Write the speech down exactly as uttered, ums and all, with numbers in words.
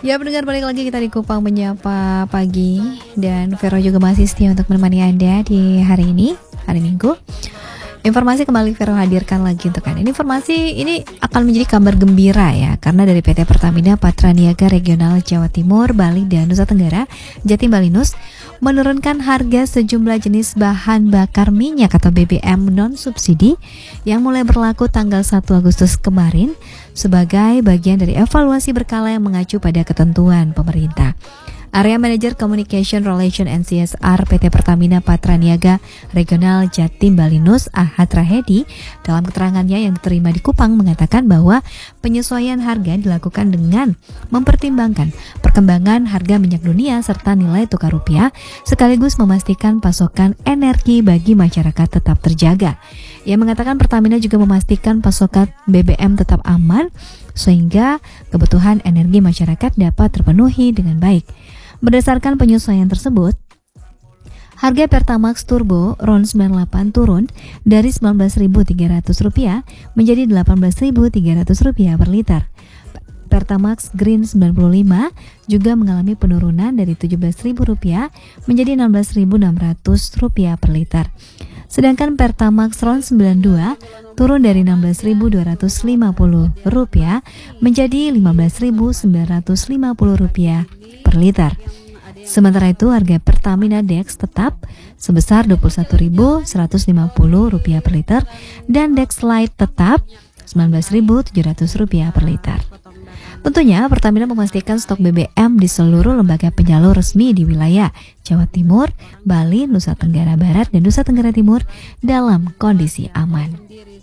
Ya pendengar, balik lagi kita di Kupang Menyapa Pagi. Dan Vero juga masih setia untuk menemani Anda di hari ini, hari Minggu. Informasi kembali Vero hadirkan lagi untuk Anda. Informasi ini akan menjadi kabar gembira ya, karena dari P T Pertamina Patraniaga Regional Jawa Timur, Bali, dan Nusa Tenggara, Jatim Balinus, menurunkan harga sejumlah jenis bahan bakar minyak atau B B M non-subsidi yang mulai berlaku tanggal satu Agustus kemarin sebagai bagian dari evaluasi berkala yang mengacu pada ketentuan pemerintah. Area Manager Communication Relation and C S R P T Pertamina Patraniaga Regional Jatim Balinus, Ahad Rahedi, dalam keterangannya yang diterima di Kupang mengatakan bahwa penyesuaian harga dilakukan dengan mempertimbangkan perkembangan harga minyak dunia serta nilai tukar rupiah, sekaligus memastikan pasokan energi bagi masyarakat tetap terjaga. Ia mengatakan Pertamina juga memastikan pasokan B B M tetap aman sehingga kebutuhan energi masyarakat dapat terpenuhi dengan baik. Berdasarkan penyesuaian tersebut, harga Pertamax Turbo R O N sembilan puluh delapan turun dari sembilan belas ribu tiga ratus rupiah menjadi delapan belas ribu tiga ratus rupiah per liter. Pertamax Green sembilan puluh lima juga mengalami penurunan dari tujuh belas ribu rupiah menjadi enam belas ribu enam ratus rupiah per liter. Sedangkan Pertamax R O N sembilan puluh dua turun dari enam belas ribu dua ratus lima puluh rupiah menjadi lima belas ribu sembilan ratus lima puluh rupiah per liter. Sementara itu harga Pertamina Dex tetap sebesar dua puluh satu ribu seratus lima puluh rupiah per liter dan Dex Lite tetap sembilan belas ribu tujuh ratus rupiah per liter. Tentunya Pertamina memastikan stok B B M di seluruh lembaga penyalur resmi di wilayah Jawa Timur, Bali, Nusa Tenggara Barat, dan Nusa Tenggara Timur dalam kondisi aman.